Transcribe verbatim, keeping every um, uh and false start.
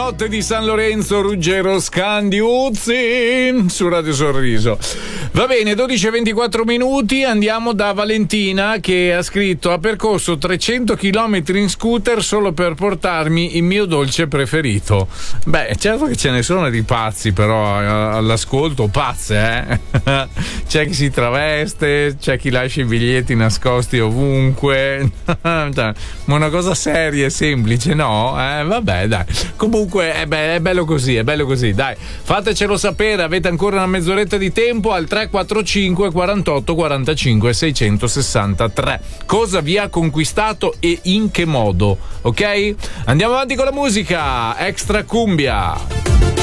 notte di San Lorenzo, Ruggero Scandiuzzi su Radio Sorriso. Va bene, dodici e ventiquattro minuti, andiamo da Valentina che ha scritto: ha percorso trecento chilometri in scooter solo per portarmi il mio dolce preferito. Beh, certo che ce ne sono di pazzi però all'ascolto, pazze, eh? C'è chi si traveste, c'è chi lascia i biglietti nascosti ovunque. Ma una cosa seria e semplice, no? Eh, vabbè, dai. Comunque è, be- è bello così, è bello così, dai. Fatecelo sapere, avete ancora una mezz'oretta di tempo al tre quattro cinque quarantotto quarantacinque seicentosessantatré. Cosa vi ha conquistato e in che modo? Ok? Andiamo avanti con la musica. Extra Cumbia.